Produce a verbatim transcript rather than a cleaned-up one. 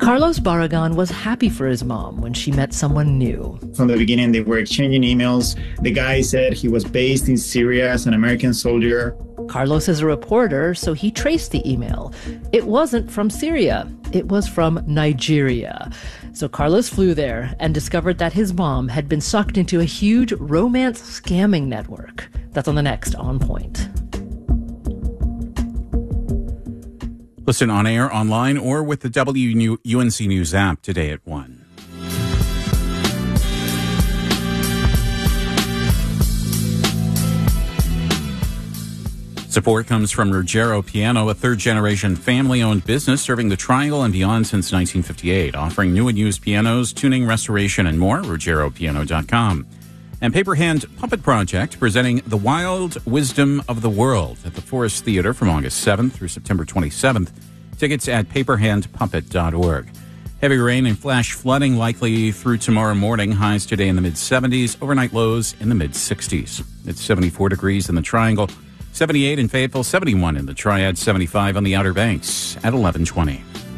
Carlos Barragan was happy for his mom when she met someone new. From the beginning, they were exchanging emails. The guy said he was based in Syria as an American soldier. Carlos is a reporter, so he traced the email. It wasn't from Syria. It was from Nigeria. So Carlos flew there and discovered that his mom had been sucked into a huge romance scamming network. That's on the next On Point. Listen on air, online, or with the W U N C News app today at one. Support comes from Ruggiero Piano, a third-generation family-owned business serving the Triangle and beyond since nineteen fifty-eight, offering new and used pianos, tuning, restoration, and more. Ruggiero Piano dot com. And Paperhand Puppet Project, presenting The Wild Wisdom of the World at the Forest Theater from August seventh through September twenty-seventh. Tickets at paperhand puppet dot org. Heavy rain and flash flooding likely through tomorrow morning. Highs today in the mid-seventies. Overnight lows in the mid-sixties. It's seventy-four degrees in the Triangle, seventy-eight in Fayetteville, seventy-one in the Triad, seventy-five on the Outer Banks at eleven twenty.